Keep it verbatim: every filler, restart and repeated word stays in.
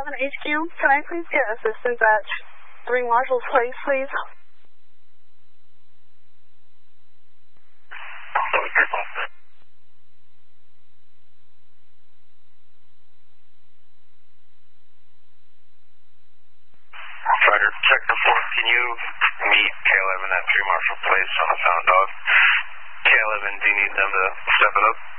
eleven H Q, can I please get assistance at three Marshall's Place, please? Ryder, check the fourth. Can you meet K eleven at three Marshall Place on a found dog? K eleven, do you need them to step it up?